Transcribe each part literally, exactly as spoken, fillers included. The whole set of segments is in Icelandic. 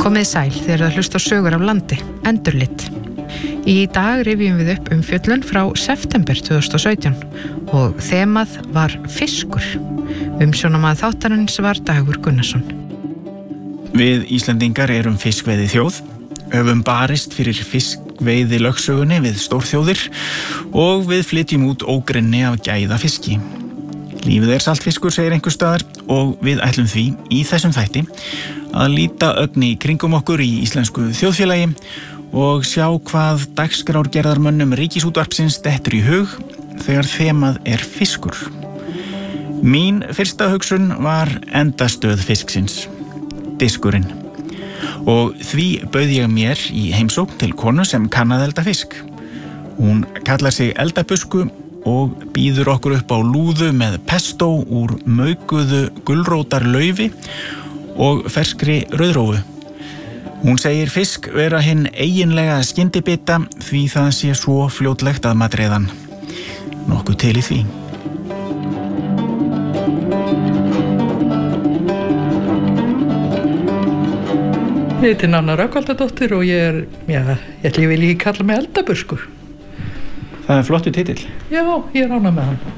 Komið sæl þegar það hlusta á sögur af landi, Endurlit. Í dag rifjum við upp umfjöllun frá september tvö þúsund og sautján og þemað var fiskur. Umsjónamaður þáttarins var Dagur Gunnarsson. Við Íslendingar erum fiskveiði þjóð, höfum barist fyrir fiskveiði lögsögunni við stórþjóðir og við flytjum út ógrynni af gæða fiski. Lífið er saltfiskur, segir einhvers staðar, og við ætlum því í þessum þætti að líta ögn í kringum okkur í íslensku þjóðfélagi og sjá hvað dagskrárgerðarmönnum Ríkisútvarpsins dettur í hug þegar þemað er fiskur. Mín fyrsta hugsun var endastöð fisksins, diskurinn. Og því bauð ég mér í heimsókn til konu sem kann að elda fisk. Hún kallar sig Eldabusku og býður okkur upp á lúðu með pesto úr maukuðu gulrótarlaufi og ferskri rauðrófu. Hún segir fisk vera hinn eiginlega skyndibita því það sé svo fljótlegt að matreiðan. Nokkuð til í því. Ég heiti Nanna Rögnvaldardóttir og ég er, já, ég ætli ég vil ekki kalla mig Eldabuskur. Það er flottur titill. Já, ég er ánægð með hann.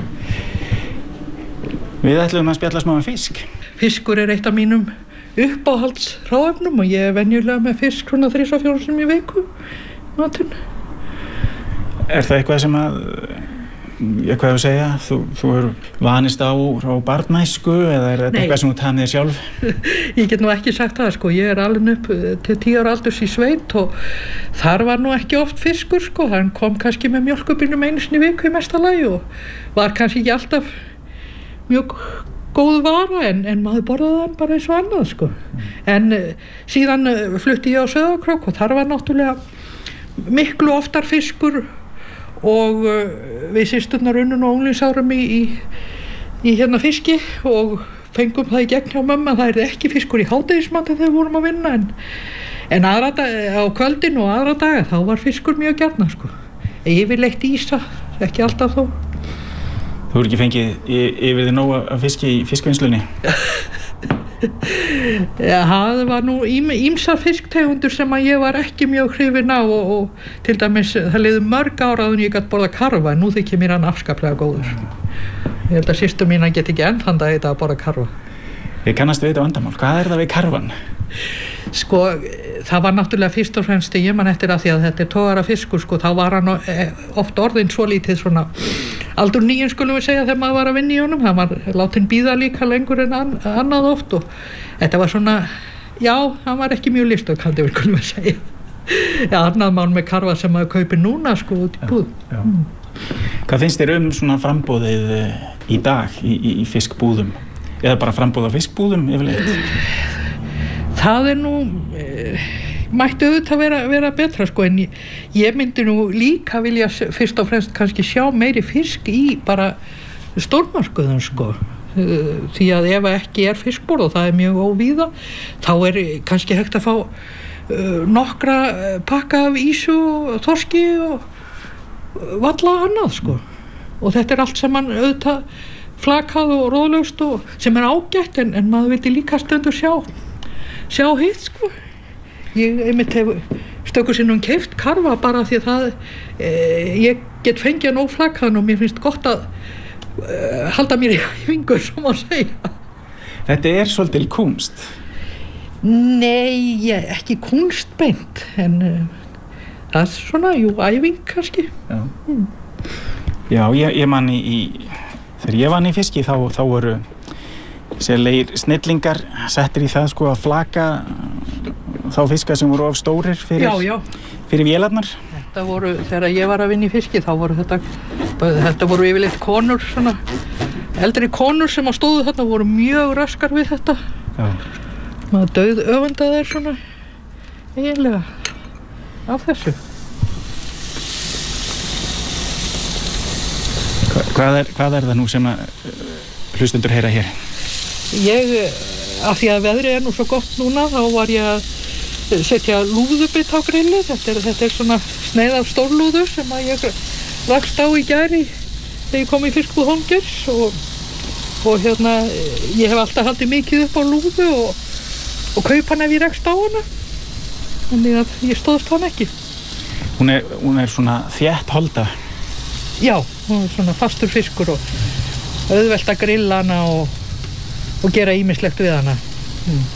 Við ætlum að spjalla smá um fisk. Fiskur er eitt af mínum uppáhalds hráefnum og ég er venjulega með fisk svona þrisvar fjórum sinnum í viku matinn. Er það eitthvað sem að, ég hvað ég að segja, þú, þú er vanist á, á barnæsku eða er þetta eitthvað sem þú tamið þér sjálf? Ég get nú ekki sagt það, sko, ég er alveg upp til tíu ára aldurs í sveit og þar var nú ekki oft fiskur, sko, hann kom kannski með mjólkurbílnum einu sinni í viku í mesta lagi og var kannski ekki alltaf mjög góð vara en, en maður borðaði hann bara eins og annað, sko. En uh, síðan uh, flutti ég á Sauðárkrók og þar var náttúrulega miklu oftar fiskur og uh, við systurnar unnum og unglingsárum í, í, í hérna fiski og fengum það í gegn hjá mömmu að það er ekki fiskur í hádegismati þegar við vorum að vinna en, en aðra dag, á kvöldin og aðra daga þá var fiskur mjög gjarna, sko. Yfirleitt ísa, ekki alltaf þó. Þú hefur ekki fengið yfir þig nóg af fiski í fiskvinnslunni? Já, það var nú ýmsar fisktegundur sem að ég var ekki mjög hrifin á og, og til dæmis það liðu mörg ára áður en ég gat borða karfa en nú þykir mér hann afskaplega góður. Ég held að systur mín að get ekki enn þann dag í dag að borða karfa. Ég kannast við þetta vandamál. Hvað er það við karfan? Sko, það var náttúrulega fyrst og fremst ég man eftir að því að þetta er togara fiskur, sko, þá var hann oft orðinn svo lítið svona aldur nýjum skulum við segja þegar maður var að vinna í honum, hann var látin bíða líka lengur en an, annað oft og þetta var svona, já, hann var ekki mjög listaukaldi, skulum við segja. Já, annað mál með karfa sem maður kaupir núna, sko, út í búð. Já, já. Mm. Hvað finnst þér um svona frambóðið í dag í, í, í fiskbúðum? Eða bara frambóð á fiskbúðum yfirleitt? Það er nú, e, mætti auðvitað vera, vera betra, sko, en ég, ég myndi nú líka vilja fyrst og fremst kannski sjá meiri fisk í bara stórmarkuðum, sko. Því að ef ekki er fiskbúð og það er mjög óvíða, þá er kannski hægt að fá uh, nokkra pakka af ísu og þorski og valla annað, sko. Og þetta er allt sem mann auðvitað flakað og róðlaust og sem er ágætt en, en maður vildi líka stundur sjá. sjá hitt, sko. Ég einmitt hef stöku sinnum keypt karfa bara því að það e, ég get fengið hann óflakaðan og mér finnst gott að e, halda mér í æfingu, sem að segja. Þetta er svolítil kúnst. Nei, ég, ekki kúnstbeint en e, það er svona, jú, æfing kannski. Já, mm. Já ég, ég man í, í þegar ég vann í fiski þá, þá voru sérlegir snillingar settir í það, sko, að flaka þá fiska sem voru of stórir fyrir, já, já. fyrir vélarnar. Þetta voru, þegar ég var að vinna í fiski þá voru þetta, þetta voru yfirleitt konur, svona eldri konur sem að stóðu þarna voru mjög raskar við þetta. Já. Maður dauð öfundað er svona eiginlega af þessu. Hva, hvað, er, hvað er það nú sem að hlustundur heyra hér? Ég, af því að veðrið er nú svo gott núna, þá var ég að setja lúðubitt á grilli. Þetta er, þetta er svona sneið af stórlúðu sem að ég rakst á í gær þegar ég kom í fiskbúð Hólmgeirs og, og hérna, ég hef alltaf haldið mikið upp á lúðu og, og kaup hana ef ég rakst á hana. þannig að ég stóðst hann ekki. Hún er, hún er svona þétt holda. Já, hún er svona fastur fiskur og auðvelt að grilla hana og, og gera ýmislegt við hana. Mm.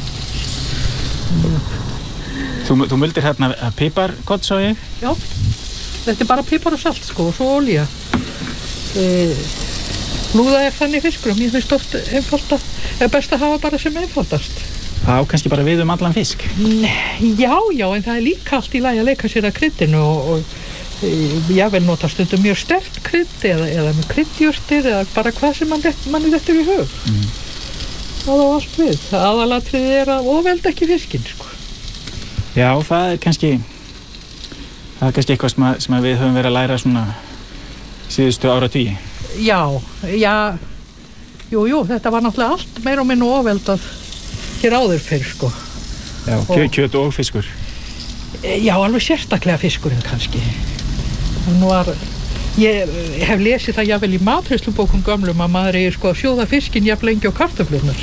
Þú, þú muldir hérna piparkott, sá ég? Já, þetta er bara pipar og salt sko og svo olía. E, lúða er þannig fiskur og mér finnst oft einfalt að, er best að hafa bara sem einfaldast. Það á kannski bara við um allan fisk? Nei, já, já, en það er líka allt í lagi að leika sér að kryddinu og, og ég vil nota stundum mjög sterkt krydd eða, eða með kryddjurtir eða bara hvað sem mann, manni dettur í hug. Mm. Það á allt við. Aðalatriðið er að ofvelda ekki fiskinn, sko. Já, það er kannski það er kannski eitthvað sem, að, sem að við höfum verið að læra svona síðustu áratugi. Já, já, jú, jú, þetta var náttúrulega allt meira og minna ofveldað hér áður fyrr, sko. Já, kjö, kjöt og fiskur. Já, alveg sérstaklega fiskurinn kannski. Nú var, ég hef lesið það jafnvel í matreiðslubókum gömlum að maður eigi sko að sjóða fiskinn jafn lengi og kartöflurnar.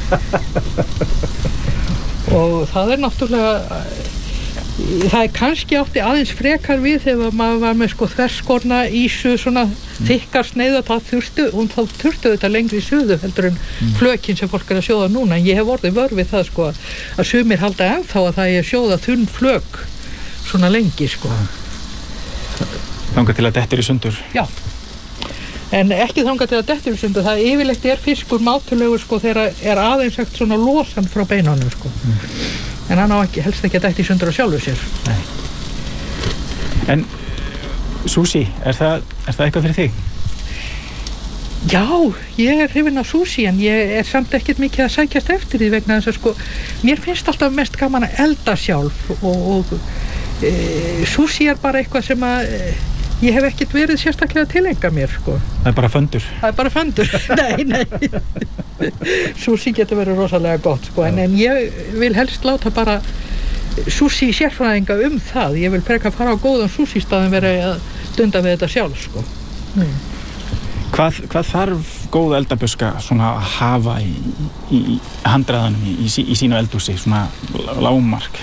Og það er náttúrulega, það er kannski átti aðeins frekar við þegar maður var með sko þverskorna ísu svona þykkar sneiða, það þurftu, og þá þurftu þetta lengri suðu heldur en mm. flökin sem fólk er að sjóða núna, en ég hef orðið vör við það sko að sumir halda ennþá að það er sjóða þunn flök svona lengi sko. Þangað til að dettur í sundur. Já, en ekki þangað til að dettur í sundur, það yfirleitt er fiskur mátulegur sko þegar er aðeins sagt svona losan frá beinunum sko. Mm. En hann á ekki, helst ekki að detti í sundur á sjálfur sér. Nei. En sushi, er það, er það eitthvað fyrir þig? Já, ég er hrifin af sushi en ég er samt ekkert mikið að sækjast eftir því vegna þess að sko, mér finnst alltaf mest gaman að elda sjálf og, og e, sushi er bara eitthvað sem að e, ég hef ekkert verið sérstaklega að tilengja mér sko. Það er bara föndur? Það er bara föndur, nei, nei. Sushi getur verið rosalega gott sko, en, en ég vil helst láta bara sushi sérfræðinga um það. Ég vil frekar fara á góðan sushi staðin verið að dunda við þetta sjálf sko. Mm. Hvað, hvað þarf góð eldabuska svona að hafa í, í, í handræðanum í, í, í sínu eldhúsi, svona lágmark?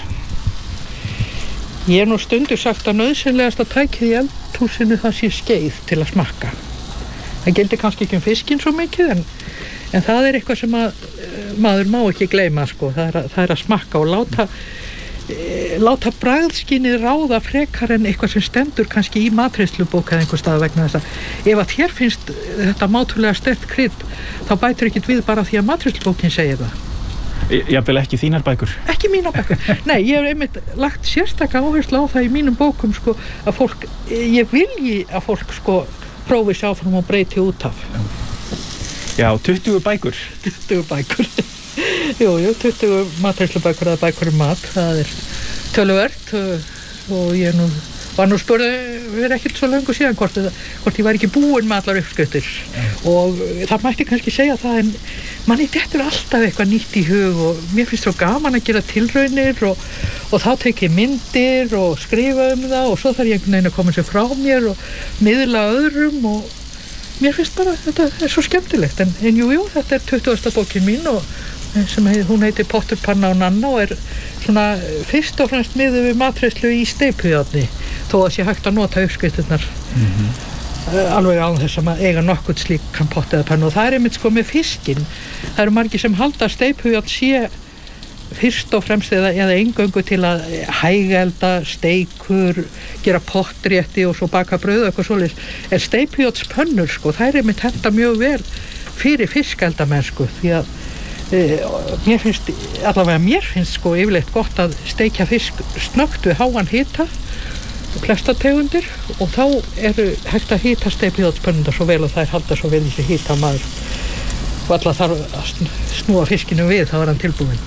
Ég er nú stundu sagt að nauðsynlegasta tækið í eldhúsinu það sé skeið til að smakka. Það gildir kannski ekki um fiskinn svo mikið en, en það er eitthvað sem að maður má ekki gleyma sko. Það er að, það er að smakka og láta e, láta bragðskynið ráða frekar en eitthvað sem stendur kannski í matreiðslubók eða einhver stað vegna þess að ef að þér finnst þetta mátulega sterkt krydd þá bætir ekkert við bara því að matreiðslubókin segir það. Jafnvel ekki þínar bækur? Ekki mínar bækur. Nei, ég hef einmitt lagt sérstaka áherslu á það í mínum bókum sko að fólk, ég vilji að fólk sko prófi sig áfram og breyti út af. Já, tuttugu bækur. tuttugu bækur. Jú, jú, tuttugu matreiðslubækur eða bækur um mat, það er töluvert og ég nú var nú spurði, við erum ekkert svo löngu síðan hvort, hvort ég væri ekki búin með allar uppskriftir og það mætti kannski segja það en manni dettur alltaf eitthvað nýtt í hug og mér finnst svo gaman að gera tilraunir og, og þá tek ég myndir og skrifa um það og svo þarf ég einhvern veginn að koma sér frá mér og miðla öðrum og mér finnst bara, þetta er svo skemmtilegt en, en jú, jú, þetta er tuttugasta bókin mín og sem heit, hún heitir Pottur, panna og nanna og er svona fyrst og fremst miðuð við matreiðslu í steypujárni þó að sé hægt að nota uppskriftirnar mm-hmm. uh, alveg án þess að eiga nokkuð slíkan pott eða pannu og það er einmitt sko með fiskinn það eru margir sem halda steypujárn sé fyrst og fremst eða, eða eingöngu til að hægelda steikur, gera pottrétti og svo baka brauð og eitthvað svoleiðis en steypujárnspönnur sko, það er einmitt henta mjög vel fyrir fiskeldamennsku því að e, mér finnst, allavega mér finnst sko yfirleitt gott að steikja fisk snöggt við háan hita flesta tegundir og þá eru hægt að hita steypujárnspönnurnar svo vel og það er halda svo vel þessi hita maður og alltaf þarf að snúa fiskinu við þá er hann tilbúinn.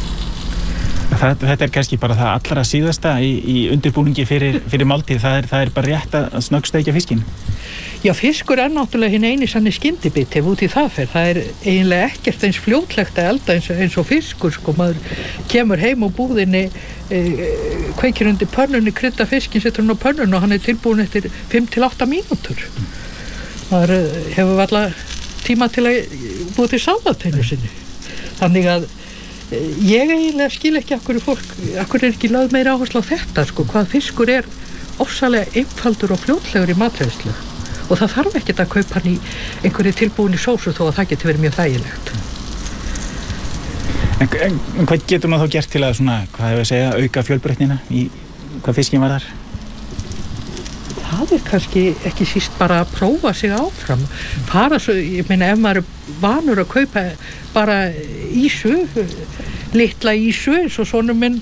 Það, þetta er kannski bara það allra síðasta í, í undirbúningi fyrir, fyrir máltíð, það er, það er bara rétt að snöggsteikja fiskinn. Já, fiskur er náttúrulega hinn eini sanni skyndibiti ef út í það fer. Það er eiginlega ekkert eins fljótlegt að elda eins, eins og fiskur, sko. Maður kemur heim úr búðinni, e, kveikir undir pönnunni, krydda fiskinn, setur hann á pönnunni og hann er tilbúin eftir fimm til átta mínútur. Maður hefur varla tíma til að búið til salatinu sinni. Þannig að ég eiginlega skil ekki af hverju fólk, af hverju er ekki lögð meira áherslu á þetta, sko, hvað fiskur er ofsalega einfaldur og fljótlegur í matreiðslu og það þarf ekkert að kaupa hann í einhverju tilbúinni sósu þó að það geti verið mjög þægilegt. En, en, en hvað getur maður þá gert til að svona, hvað hefur að segja, auka fjölbreytnina í hvað fiskin var þar? Það er kannski ekki síst bara að prófa sig áfram. Fara svo, ég meina ef maður er vanur að kaupa bara ísu, litla ísu eins og sonur minn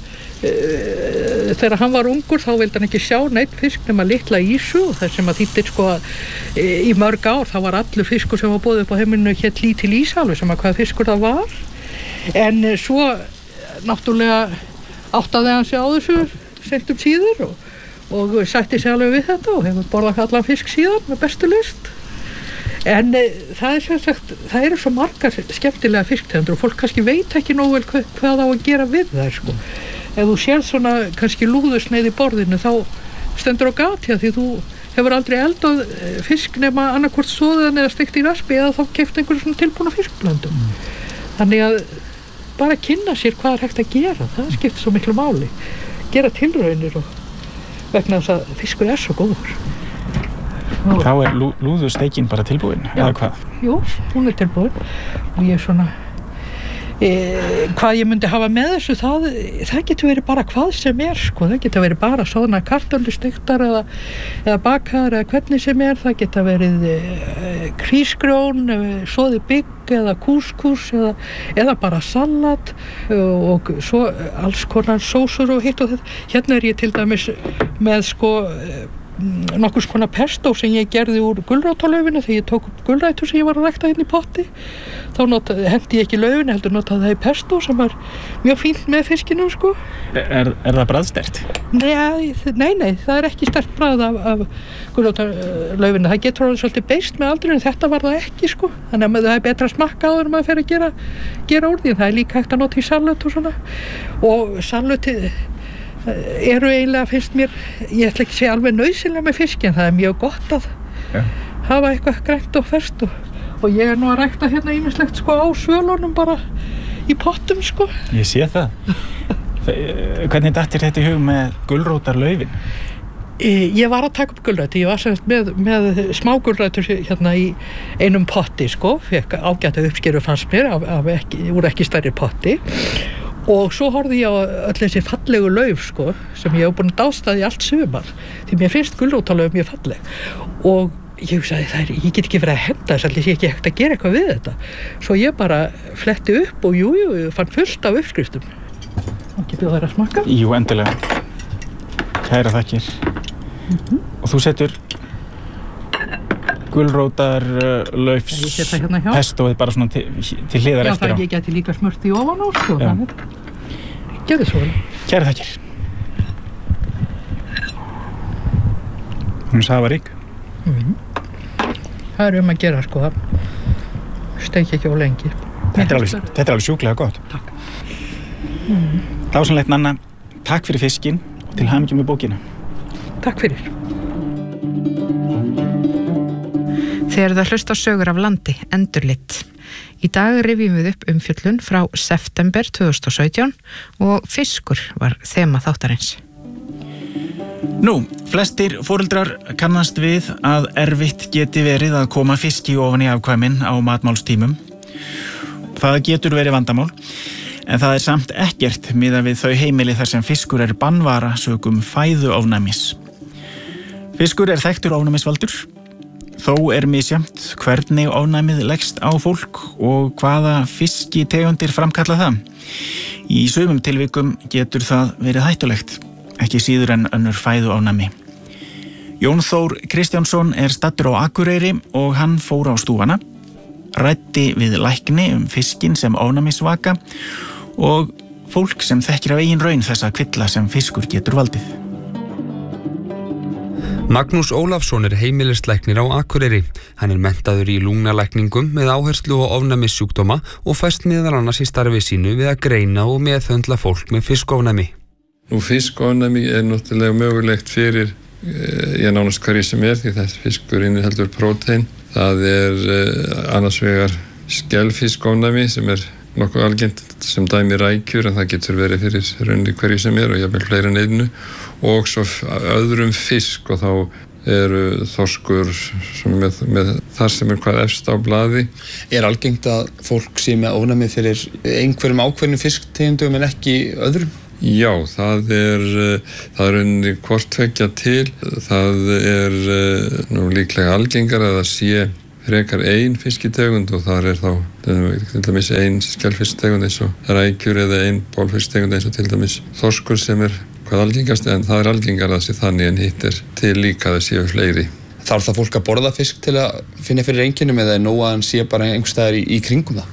uh, þegar hann var ungur þá vildi hann ekki sjá neitt fisk nema litla ísu og það sem að þýttir sko að e, í mörg ár þá var allur fiskur sem var boðið upp á heimilinu hétt lítil ísalur sem að hvað fiskur það var. En uh, svo náttúrulega áttaði hann sig á þessu seint um síður og og sætti sig alveg við þetta og hefur borðað allan fisk síðan með bestu list. En e, það er sem sagt, það eru svo margar skemmtilega fisktegundir og fólk kannski veit ekki nógu vel hvað, hvað á að gera við þær, sko. Ef þú sér svona kannski lúðusneið í borðinu þá stendur á gati því þú hefur aldrei eldað fisk nema annarkvort soðan eða steikt í raspi eða þá keypt einhverjum svona tilbúna fiskblöndum. Mm. Þannig að bara kynna sér hvað er hægt að gera, það skiptir svo miklu máli. Gera tilraunir og vegna þess að fiskur er svo góður. Þá er lú, lúðusteikin bara tilbúin, já, eða hvað? Jú, hún er tilbúin og ég er svona e, hvað ég myndi hafa með þessu það, það getur verið bara hvað sem er sko, það getur verið bara soðna kartöflustektar eða, eða bakaðar eða hvernig sem er, það getur verið e, hrísgrjón, e, soði bygg eða kúskús eða, eða bara salat og svo alls konar sósur og hitt og þetta. Hérna er ég til dæmis með sko nokkuð konar pesto sem ég gerði úr gulrótarlaufinu þegar ég tók upp gulrætur sem ég var að rækta inn í potti. Þá nota, hendi ég ekki laufinu heldur notaði það í pesto sem er mjög fínt með fiskinum sko. Er, er það bragðsterkt? Nei, nei, nei, það er ekki sterkt bragð af, af gulrótarlaufinu. Það getur alveg svolítið beist með aldrei en þetta var það ekki sko. Þannig að það er betra að smakka áður en maður fer að gera, gera úr því. Það er líka hægt að nota í salat og svona. Og salatið eru eiginlega, finnst mér, ég ætla ekki að segja alveg nauðsynlega með fiski en það er mjög gott að ja. hafa eitthvað grænt og ferskt og, og ég er nú að rækta hérna ýmislegt sko á svölunum bara í pottum sko. Ég sé það. Hvernig dattir þetta í hug með gulrótarlaufin? Ég var að taka upp gulrætur, ég var semst með, með smá gulrætur hérna í einum potti sko, fekk ágæta uppskeru fannst mér af, af ekki, úr ekki stærri potti. Og svo horfði ég á öll þessi fallegu lauf sko, sem ég hef búin að dásta í allt sumar því mér finnst gulrótarlauf mjög falleg og ég hugsaði það er, ég get ekki verið að henda þess allir sé ekki hægt að gera eitthvað við þetta svo ég bara fletti upp og jú, jú, fann fullt af uppskriftum. Ekki bjóða þær að smakka? Jú, endilega. Kæra þakkir. Mm-hmm. Og þú setur gulrótar uh, laufs hérna pestóið bara svona til, til hliðar já, eftir á. Já, það ég geti líka smurt í ofan á sko. Gerðu svo vel. Kæra þakkir. Hún sagði var rík. Mm. Það er um að gera sko. Steiki ekki á lengi. Þetta er alveg, þetta er alveg sjúklega gott. Takk. Mm. Dásamlegt Nanna. Takk fyrir fiskinn og til hamingju með bókina. Takk fyrir. Þegar það hlusta á sögur af landi, endurlit. Í dag rifjum við upp umfjöllun frá september tvö þúsund og sautján og fiskur var þema þáttarins. Nú, flestir foreldrar kannast við að erfitt geti verið að koma fiski ofan í afkvæmin á matmálstímum. Það getur verið vandamál, en það er samt ekkert miðað við þau heimili þar sem fiskur er bannvara sökum fæðuofnæmis. Fiskur er þekktur ofnæmisvaldur. Þó er misjafnt hvernig ofnæmið leggst á fólk og hvaða fiskitegundir framkalla það. Í sumum tilvikum getur það verið hættulegt, ekki síður en önnur fæðuofnæmi. Jón Þór Kristjánsson er staddur á Akureyri og hann fór á stúfana, ræddi við lækni um fiskinn sem ofnæmisvaka og fólk sem þekkir af eigin raun þessa kvilla sem fiskur getur valdið. Magnús Ólafsson er heimilislæknir á Akureyri. Hann er menntaður í lungnalækningum með áherslu á ofnæmissjúkdóma og fæst meðal annars í starfi sínu við að greina og meðhöndla fólk með fiskofnæmi. Nú fiskofnæmi er náttúrulega mögulegt fyrir ég nánast hverju sem er því þessi fiskur inniheldur prótein. Það er annars vegar skelfiskofnæmi sem er nokkuð algengt sem dæmi rækjur en það getur verið fyrir rauninni hverju sem er og jafnvel fleiri en einu og svo öðrum fisk og þá eru þorskur með, með þar sem er hvað efst á blaði. Er algengt að fólk sé með ofnæmi fyrir einhverjum ákveðnum fisktegundum en ekki öðrum? Já, það er það er rauninni hvort tveggja til. Það er nú líklega algengar að það sé frekar ein fiskitegund og þar er þá til dæmis ein skelfisktegund eins og rækjur eða ein bólfisktegund eins og til dæmis þorskur sem er hvað algengast en það er algengar að sé þannig en hitt er til líka að það séu fleiri. Þarf það fólk að borða fisk til að finna fyrir einkennum eða er nóg að hann sé bara einhvers staðar í, í kringum það?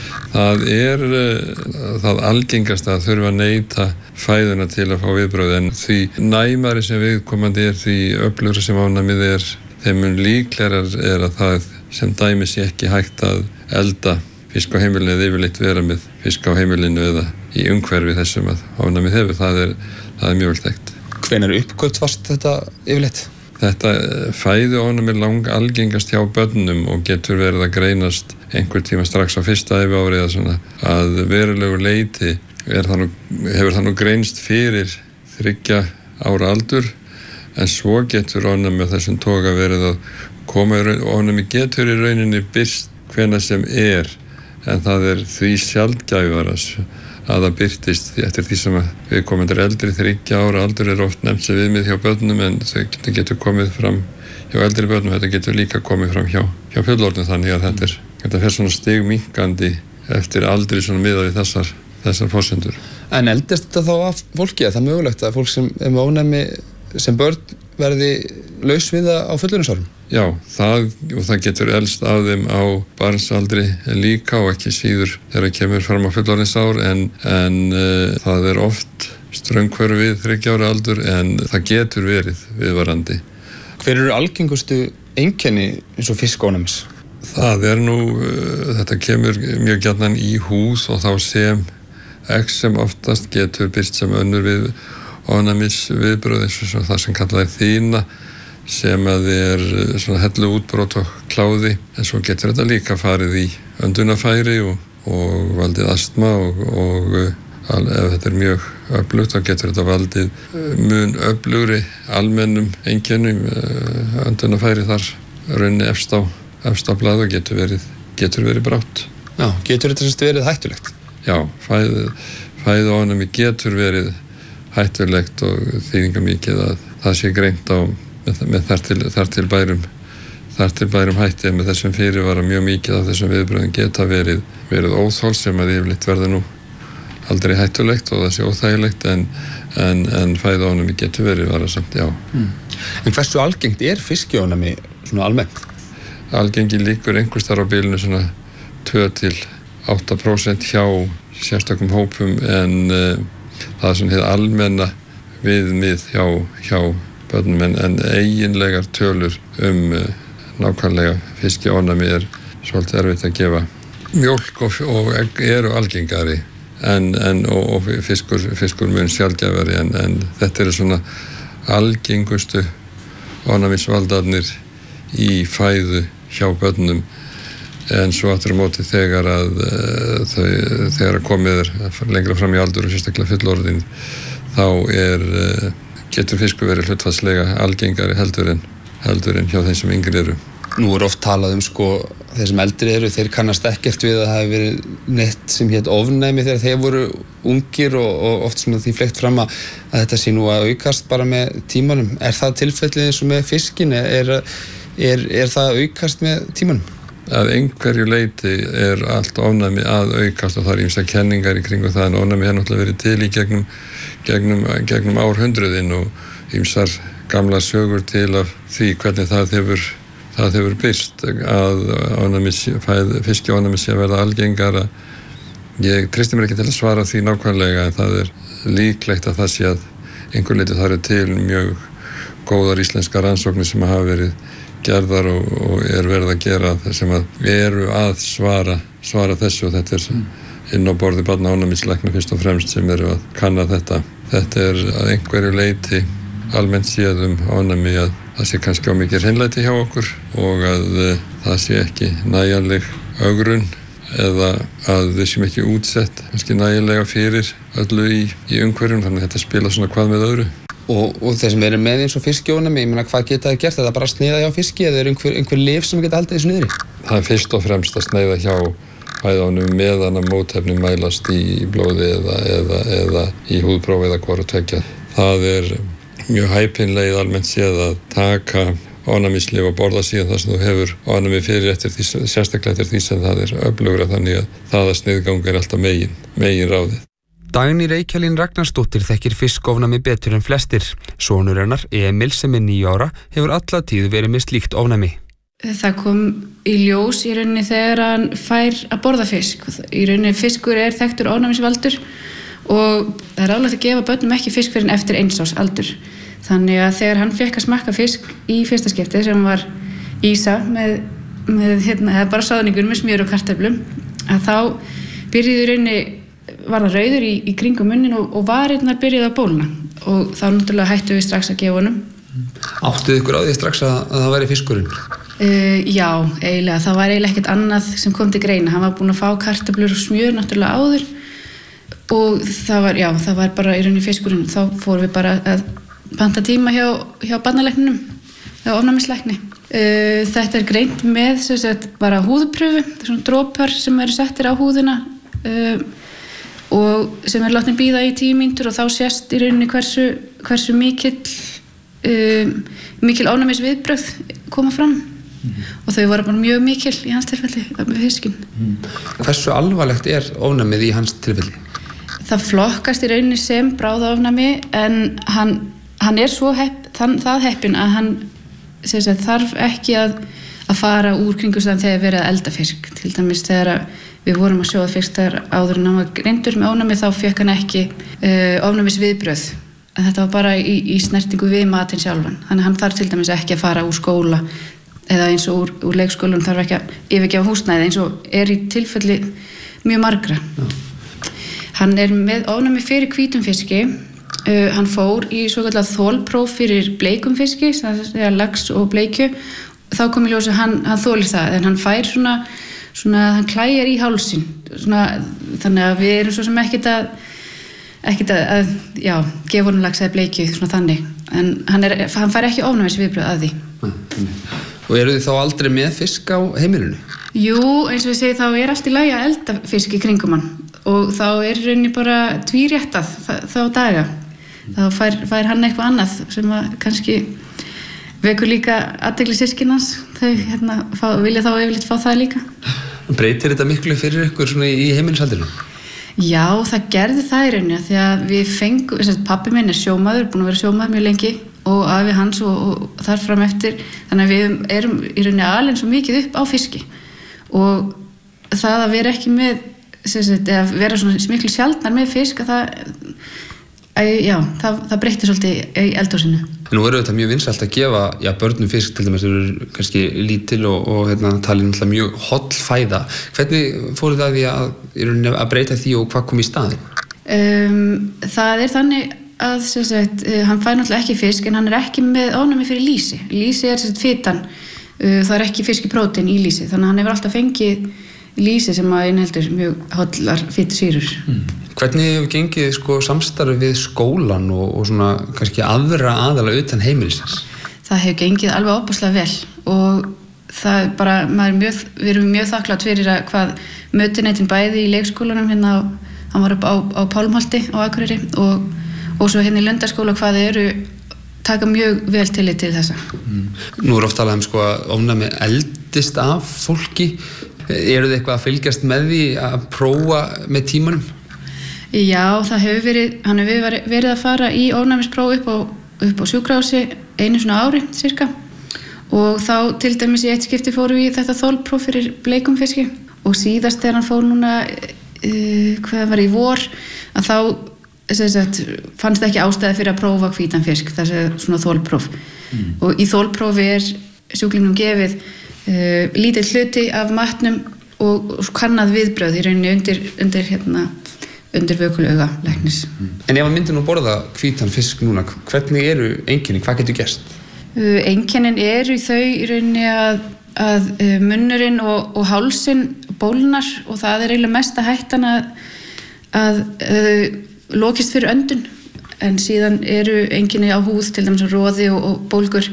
Það er uh, það algengast að þurfa að neyta fæðuna til að fá viðbrögð en því næmari sem viðkomandi er því öflugra sem ofnæmið er þeim mun líklegra er að það sem dæmi sé ekki hægt að elda fisk á heimilinu eða yfirleitt vera með fisk á heimilinu eða í umhverfi þessum að ofnæmið hefur. Það er, það er mjög vel þekkt. Hvenær uppgötvast þetta yfirleitt? Þetta fæðu ofnæmi lang algengast hjá börnum og getur verið að greinast einhver tíma strax á fyrsta æviári eða svona að verulegu leyti er það nú, hefur það nú greinst fyrir þriggja ára aldur en svo getur ofnæmi af þessum toga verið að koma í raun, ofnæmi getur í rauninni birst hvenær sem er en það er því sjaldgæfara að það birtist eftir því sem viðkomandi er eldri þriggja ára aldur er oft nefnt sem viðmið hjá börnum en það getur komið fram hjá eldri börnum, þetta getur líka komið fram hjá, hjá fullorðnum þannig að þetta er þetta fer svona stigminnkandi eftir aldri svona miðað við þessar, þessar forsendur. En eldist þetta þá af fólki að það er mögulegt að fólk sem er með ofnæmi sem börn verði laus við það á fullorðinsárum? Já, það, og það getur elst af þeim á barnsaldri líka og ekki síður þegar það kemur fram á fullorðinsár en, en uh, það er oft ströngkvör við þriggja ára aldur en það getur verið viðvarandi. Hver eru algengustu einkenni eins og fiskónæmis? Það er nú, uh, þetta kemur mjög gjarnan í húð og þá sem eksem oftast getur birst sem önnur við ofnæmis viðbrögð eins og það sem kallað er þína sem að er svona hellu útbrot og kláði en svo getur þetta líka farið í öndunarfæri og, og valdið astma og, og al, ef þetta er mjög öflugt þá getur þetta valdið mun öflugri almennum einkennum öndunarfæri þar raunni efst á, efst á blað og getur verið, getur verið brátt. Já, getur þetta semst verið hættulegt? Já, fæð, fæðuofnæmi getur verið hættulegt og þýðingamikið að það sé greint á með, með þar, til, þar til bærum þar til bærum hætti með þessum fyrirvara mjög mikið af þessum viðbrögðum geta verið, verið óþol sem að yfirleitt verður nú aldrei hættulegt og það sé óþægilegt en, en, en fæðuofnæmi getur verið varasamt, já. Mm. En hversu algengt er fiskiofnæmi svona almennt? Algengi líkur einhvers þar á bilinu svona tvö til átta prósent hjá sérstökum hópum en uh, það er svona hið almenna viðmið hjá, hjá börnum en, en eiginlegar tölur um uh, nákvæmlega fiskiofnæmi er svolítið erfitt að gefa. Mjólk og, og egg eru algengari en, en, og, og fiskur, fiskur mun sjaldgæfari en, en þetta eru svona algengustu ofnæmisvaldarnir í fæðu hjá börnum en svo aftur á móti þegar að uh, þau, þegar að komið er lengra fram í aldur og sérstaklega fullorðin þá er uh, getur fiskur verið hlutfallslega algengari heldur en, heldur en hjá þeim sem yngri eru. Nú er oft talað um sko þeir sem eldri eru, þeir kannast ekkert við að það hafi verið neitt sem hét ofnæmi þegar þeir voru ungir og, og oft svona því fleygt fram að, að þetta sé nú að aukast bara með tímanum. Er það tilfellið eins og með fiskin? Er, er, er það aukast með tímanum? Að einhverju leyti er allt ofnæmi að aukast og það er ýmsar kenningar í kringu það en ofnæmi hefur náttúrulega verið til í gegnum, gegnum, gegnum árhundruðin og ýmsar gamla sögur til af því hvernig það hefur, það hefur birst að fiskiofnæmi sé að verða algengara. Ég treysti mér ekki til að svara því nákvæmlega en það er líklegt að það sé að einhver leyti það eru til mjög góðar íslenskar rannsóknir sem hafa verið gerðar og, og er verið að gera það sem að eru að svara, svara þessu og þetta er mm. inn á borði barnaofnæmislækna fyrst og fremst sem eru að kanna þetta. Þetta er að einhverju leyti almennt séð um ofnæmi að það sé kannski á mikið hreinlæti hjá okkur og að uh, það sé ekki nægjanleg ögrun eða að við séum ekki útsett kannski nægilega fyrir öllu í, í umhverjum, þannig að þetta spila svona hvað með öðru. Og, og þeir sem eru með eins og fiskjónami, ég meina hvað geta það gert? Er það bara að sneiða hjá fiski eða er einhver, einhver lyf sem geta haldið þessu niðri? Það er fyrst og fremst að sneiða hjá fæðunum meðan að mótefni mælast í blóði eða, eða, eða í húðprófi eða hvort tvekja. Það er mjög hæpinlegið almennt séð að taka ofnæmislyf og borða síðan það sem þú hefur ofnæmi fyrir eftir því, sérstaklega eftir því sem það er öflugra, þannig að það að sniðganga er alltaf megin, megin ráðið. Dagný Reykjálín Ragnarsdóttir þekkir fiskofnæmi betur en flestir. Sonur hennar, Emil, sem er níu ára, hefur alla tíð verið með slíkt ofnæmi. Það kom í ljós í rauninni þegar hann fær að borða fisk. Í rauninni fiskur er þekktur ofnæmisvaldur og það er ráðlegt að gefa börnum ekki fisk fyrir en eftir eins árs aldur. Þannig að þegar hann fekk að smakka fisk í fyrsta skipti sem var ísa með, með hérna, eða bara sáðningur með smjör og kartöflum, að þá byrjuði í rauninni, var það rauður í, í kringum munnin og, og varirnar byrjuði að bólna og þá náttúrulega hættu við strax að gefa honum. Áttuðu ykkur á því strax að, að það væri fiskurinn? Uh, já, eiginlega. Það var eiginlega ekkert annað sem kom til greina. Hann var búinn að fá kartöflur og smjör náttúrulega áður og það var, já, það var bara í rauninni fiskurinn. Þá fórum við bara að panta tíma hjá, hjá barnalækninum, hjá ofnæmislækni. Uh, þetta er greint með sem sagt, bara húðpröfu, svona dropar sem eru settir á húðina uh, og sem er látnir bíða í tíu mínútur og þá sést í rauninni hversu, hversu mikill, uh, mikil ofnæmisviðbrögð koma fram mm. og þau voru bara mjög mikil í hans tilfelli með fiskinn. Mm. Hversu alvarlegt er ofnæmið í hans tilfelli? Það flokkast í rauninni sem bráðaofnæmi en hann Hann er svo hepp, þann, það heppinn að hann sagt, þarf ekki að, að fara úr kringumstæðan þegar verið að elda fisk. Til dæmis þegar við vorum að sjóða fisk þegar áður en hann var greindur með ofnæmi þá fekk hann ekki uh, ofnæmisviðbrögð. En þetta var bara í, í snertingu við matinn sjálfan. Þannig hann þarf til dæmis ekki að fara úr skóla eða eins og úr, úr leikskólanum þarf ekki að yfirgefa húsnæði eins og er í tilfelli mjög margra. Já. Hann er með ofnæmi fyrir hvítum fiski. Uh, hann fór í svokallað þolpróf fyrir bleikum fiski, það er lax og bleikju. Þá kom í ljós að hann, hann þolir það, en hann fær svona, svona hann klæjar í hálsinn. Svona, þannig að við erum svo sem ekkert að, ekkert að, að já, gefa honum lax eða bleikju, svona þannig. En hann, er, hann fær ekki ofnæmisviðbrögð að því. Og eru þið þá aldrei með fisk á heimilinu? Jú, eins og við segjum, þá er allt í lagi að elda fisk í kringum hann. Og þá er rauninni bara tvíréttað þá daga. Þá fær, fær hann eitthvað annað sem að kannski vekur líka athygli systkinans. Þau hérna, fá, vilja þá yfirleitt fá það líka. Breytir þetta miklu fyrir ykkur svona í heimilisaldrinum? Já, það gerði það í rauninni því að við fengum, pabbi minn er sjómaður, búinn að vera sjómaður mjög lengi og afi hans og, og þar fram eftir, þannig að við erum í rauninni alveg svo mikið upp á fiski og það að vera ekki með, sagt, eða vera svona miklu sjaldnar með fisk að það Æ, já, það, það breytti svolítið í eldhúsinu. Nú eru þetta mjög vinsælt að gefa já, börnum fisk til dæmis eru kannski lítil og, og hérna, talin mjög holl fæða. Hvernig fóru það því að, að breyta því og hvað kom í staðinn? Um, það er þannig að sem sagt, hann fær náttúrulega ekki fisk en hann er ekki með ofnæmi fyrir lýsi. Lýsi er sem sagt fitan, uh, það er ekki fiskiprótein í lýsi þannig að hann hefur alltaf fengið lýsi sem að inniheldur mjög hollar fitusýrur. Mm. Hvernig hefur gengið sko, samstarfi við skólan og, og svona kannski aðra aðala utan heimilisins? Það hefur gengið alveg óbúslega vel og það er bara, maður er mjög, við erum mjög þakklátt fyrir að hvað mötuneytin bæði í leikskólanum hérna, hann var upp á, á Pálmholti á Akureyri og, og svo hérna í Lundarskóla hvað þeir eru taka mjög vel tillit til þessa. Mm. Nú er oft talað um sko að ofnæmi eldist af fólki. Eru þið eitthvað að fylgjast með því að prófa með tímanum? Já, það hefur verið, hann hefur verið að fara í ofnæmispróf upp á, upp á sjúkrahúsi einu svona ári, cirka. Og þá til dæmis í eitt skipti fórum við í þetta þolpróf fyrir bleikum fiski. Og síðast þegar hann fór núna, uh, hvað var í vor, að þá sagt, fannst ekki ástæði fyrir að prófa hvítan fisk, þessi svona þolpróf. Mm. Og í þolprófi er sjúklingnum gefið Uh, lítill hluti af matnum og, og kannað viðbrögð í rauninni undir, undir, hérna, undir vökulauga læknis. Mm. En ef maður myndir nú borða hvítan fisk núna, hvernig eru einkenni, hvað getur gerst? Uh, einkennin eru þau í rauninni að, að uh, munnurinn og, og hálsinn bólnar og það er eiginlega mesta hættan að, að uh, lokist fyrir öndun, en síðan eru einkenni á húð, til dæmis roði og, og bólgur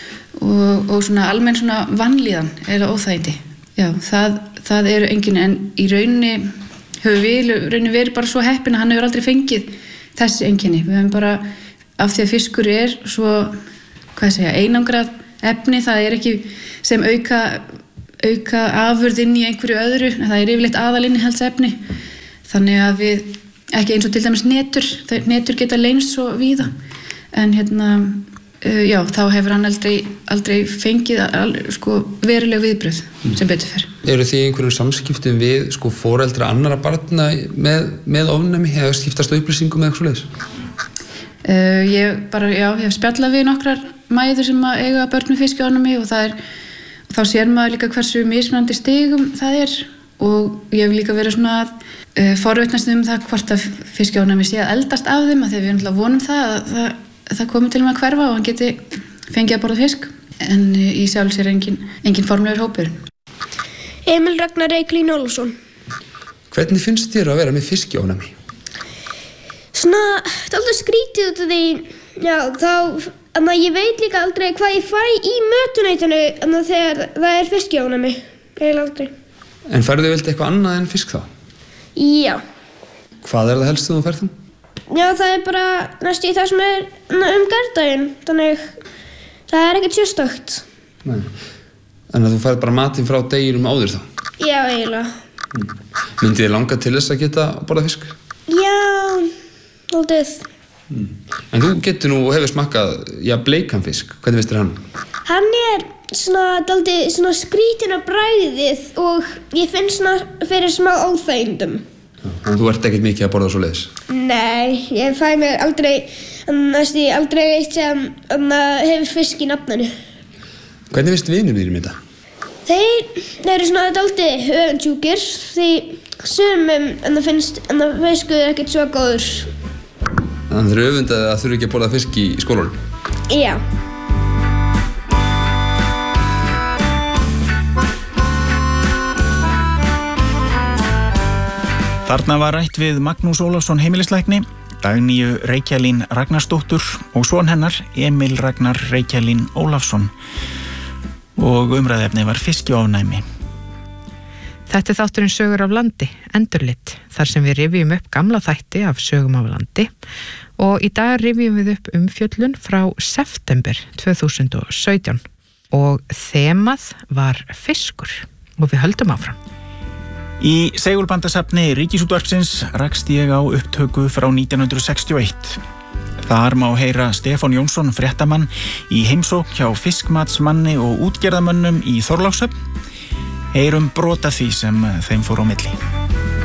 og, og svona almenn svona vanlíðan eða óþægindi. Já, það, það eru einkenni, en í rauninni höfum við rauninni verið bara svo heppin að hann hefur aldrei fengið þessi einkenni. Við höfum bara, af því að fiskur er svo, hvað segja, einangrað efni, það er ekki sem auka, auka afurð inn í einhverju öðru, það er yfirleitt aðalinnihaldsefni, þannig að við, ekki eins og til dæmis netur, netur geta leynst svo víða, en hérna, uh, já, þá hefur hann aldrei, aldrei fengið al, sko, veruleg viðbröð sem betur fer. Eru þið í einhverjum samskiptum við sko foreldra annara barna með, með ofnæmi, eða skiptast upplýsingum með eitthvað svoleiðis? Uh, ég bara, já, ég hef spjallað við nokkrar mæður sem að eiga börn með fiskjónami og það er, og þá sér maður líka hversu mismunandi stigum það er, og ég hef líka verið svona að uh, forvitnast um það hvort að fiskjónami sé að eldast af þeim, að þegar við erum alltaf vonum það að það, að það komi til um að hverfa og hann geti fengið að borða fisk, en uh, í sjálf sér engin, engin formlegur hópur. Emil Ragnar Reykjálín Ólafsson. Hvernig finnst þér að vera með fiskjónami? Svona, það er alltaf skrítið út af því, já, þá, en ég veit líka aldrei hvað ég fæ í mötuneytinu en þegar það er fiskjónami, eiginlega aldrei. En færðu vildi eitthvað annað en fisk þá? Já. Hvað er það helst þú færð þú? Já, það er bara næstu í það sem er um gardaginn, þannig það er ekkert sérstakt. Nei. En að þú færð bara matinn frá deginum áður þá? Já, eiginlega. Mm. Myndi þið langa til þess að geta borða fisk? Já, aldrei. Mm. En þú getur nú og hefur smakkað, já, bleikan fisk. Hvernig finnst þér hann? Hann er svona, dálítið svona skrítin á bragðið og ég finn svona fyrir smá óþægindum. Þannig að þú ert ekkert mikið að borða svo leiðis? Nei, ég fæ mér aldrei, næstu aldrei eitt sem hefur fisk í nafninu. Hvernig finnst vinur þínum þetta? Þeir eru svona dálítið öfundsjúkir, því sumum en það finnst, en það fiskur er ekkert svo góður. Þannig að þeir eru öfundaði að þurfa ekki að borða fisk í skólanum? Já. Þarna var rætt við Magnús Ólafsson heimilislækni, Dagnýju Reykjálín Ragnarsdóttur og son hennar Emil Ragnar Reykjálín Ólafsson, og umræðefni var fiskjónæmi. Þetta er þátturinn Sögur af landi, Endurlit, þar sem við rifjum upp gamla þætti af sögum af landi, og í dag rifjum við upp umfjöllun frá september tvö þúsund og sautján og þemað var fiskur, og við höldum áfram. Í segulbandasafni Ríkisútvarpsins rakst ég á upptöku frá nítján hundruð sextíu og eitt. Þar má heyra Stefán Jónsson fréttamann í heimsókn hjá fiskmatsmanni og útgerðamönnum í Þorlákshöfn. Heyrum brot af því sem þeim fór á milli.